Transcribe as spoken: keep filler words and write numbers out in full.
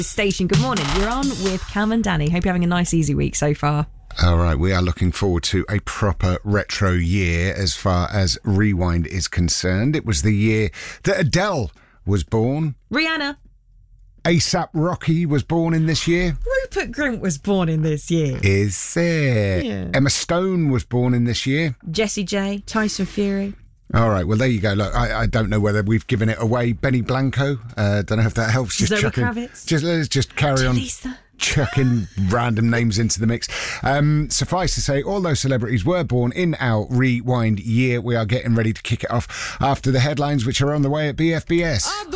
Station, good morning. You're on with Cam and Danny. Hope you're having a nice, easy week so far. All right, we are looking forward to a proper retro year as far as Rewind is concerned. It was the year that Adele was born. Rihanna. ASAP Rocky was born in this year. Rupert Grint was born in this year. Is it? Yeah. Emma Stone was born in this year. Jessie J, Tyson Fury. All right, well, there you go. Look, I, I don't know whether we've given it away. Benny Blanco. Uh, don't know if that helps. Just Zoe chucking, Kravitz. Just, let's just carry on. Lisa. Chucking random names into the mix. Um, suffice to say, all those celebrities were born in our Rewind year. We are getting ready to kick it off after the headlines, which are on the way at B F B S. Oh